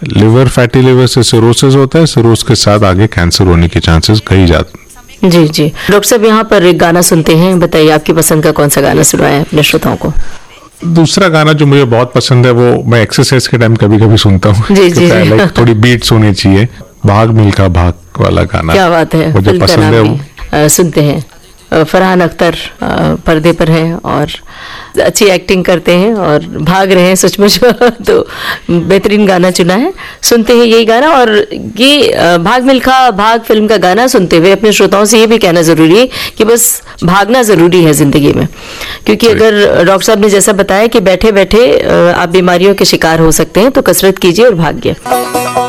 Liver, fatty liver से cirrhosis होता है, सिरोसिस के साथ आगे कैंसर होने के चांसेस कई जाते हैं। जी जी डॉक्टर साहब, यहाँ पर एक गाना सुनते हैं, बताइए आपकी पसंद का कौन सा गाना सुनवाएं अपने श्रोताओं को। दूसरा गाना जो मुझे बहुत पसंद है वो मैं एक्सरसाइज के टाइम कभी कभी सुनता हूँ। जी जी लाइक थोड़ी बीट्स होनी चाहिए, भाग मिल्खा भाग वाला गाना। क्या बात है, मुझे पसंद है। सुनते हैं। फरहान अख्तर पर्दे पर हैं और अच्छी एक्टिंग करते हैं और भाग रहे हैं सचमुच। तो बेहतरीन गाना चुना है, सुनते हैं यही गाना। और ये भाग मिल्खा भाग फिल्म का गाना सुनते हुए अपने श्रोताओं से ये भी कहना ज़रूरी है कि बस भागना ज़रूरी है ज़िंदगी में, क्योंकि अगर डॉक्टर साहब ने जैसा बताया कि बैठे बैठे आप बीमारियों के शिकार हो सकते हैं, तो कसरत कीजिए और भागिए।